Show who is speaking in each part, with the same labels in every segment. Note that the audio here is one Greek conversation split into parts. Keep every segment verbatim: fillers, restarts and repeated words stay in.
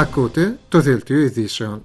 Speaker 1: Ακούτε το Δελτίο Ειδήσεων.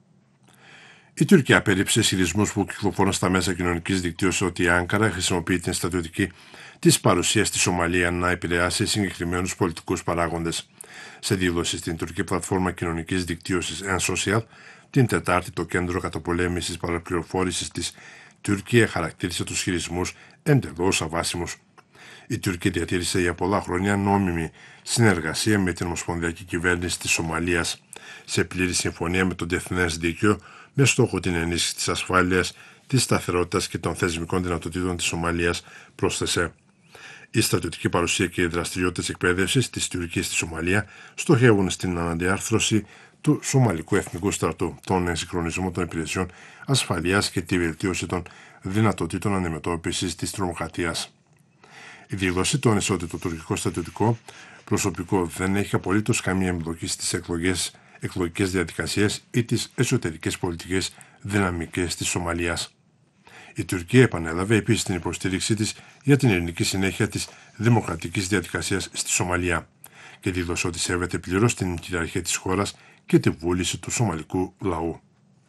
Speaker 2: Η Τουρκία απέρριψε ισχυρισμούς που κυκλοφορούν στα μέσα κοινωνικής δικτύωσης ότι η Άνκαρα χρησιμοποιεί την στρατιωτική της παρουσία στη Σομαλία να επηρεάσει συγκεκριμένους πολιτικούς παράγοντες. Σε δήλωση στην τουρκική πλατφόρμα κοινωνικής δικτύωσης Ensocial, την Τετάρτη το Κέντρο Καταπολέμησης Παραπληροφόρησης της Τουρκία χαρακτήρισε τους ισχυρισμούς εντελώς αβάσιμους. Η Τουρκία διατήρησε για πολλά χρόνια νόμιμη συνεργασία με την Ομοσπονδιακή Κυβέρνηση της Σομαλίας, σε πλήρη συμφωνία με το διεθνές δίκαιο, με στόχο την ενίσχυση της ασφάλειας, της σταθερότητας και των θεσμικών δυνατοτήτων της Σομαλίας, πρόσθεσε. Η στρατιωτική παρουσία και οι δραστηριότητες εκπαίδευσης της Τουρκίας στη Σομαλία στοχεύουν στην αναδιάρθρωση του Σομαλικού Εθνικού Στρατού, τον εξυγχρονισμό των υπηρεσιών ασφαλείας και τη βελτίωση των δυνατοτήτων αντιμετώπισης της τρομοκρατίας. Η δήλωση τόνισε ότι το τουρκικό στρατιωτικό προσωπικό δεν έχει απολύτως καμία εμπλοκή στις εκλογές, εκλογικές διαδικασίες ή τις εσωτερικές πολιτικές δυναμικές της Σομαλίας. Η Τουρκία επανέλαβε επίσης την υποστήριξή της για την ειρηνική συνέχεια της δημοκρατικής διαδικασίας στη Σομαλία και δήλωσε ότι σέβεται πλήρως την κυριαρχία της χώρας και τη βούληση του σομαλικού λαού.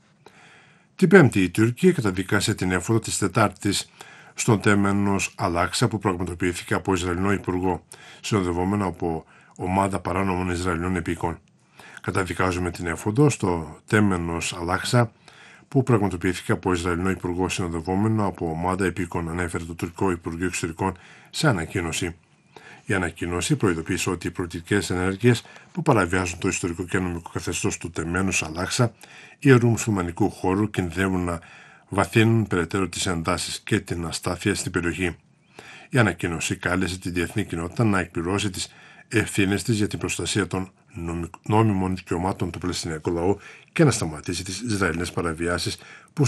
Speaker 2: Την Πέμπτη, η Τουρκία καταδικάσε την έφοδο της Τετάρτης στον τέμενος Αλάξα που πραγματοποιήθηκε από Ισραηλινό Υπουργό, συνοδευόμενο από ομάδα παράνομων Ισραηλινών επίκων. Καταδικάζουμε την έφοδο στο τέμενος Αλάξα που πραγματοποιήθηκε από Ισραηλινό Υπουργό, συνοδευόμενο από ομάδα επίκων, ανέφερε το τουρκικό Υπουργείο Εξωτερικών σε ανακοίνωση. Η ανακοίνωση προειδοποίησε ότι οι πολιτικές ενέργειες που παραβιάζουν το ιστορικό και νομικό καθεστώς του τεμένους Αλάξα ιερού μουσουλμανικού χώρου κινδυνεύουν να βαθύνουν περαιτέρω τις εντάσεις και την αστάθεια στην περιοχή. Η ανακοίνωση κάλεσε τη διεθνή κοινότητα να εκπληρώσει τις ευθύνες της για την προστασία των νόμιμων δικαιωμάτων του Παλαιστινιακού λαού και να σταματήσει τις Ισραηλινές παραβιάσεις που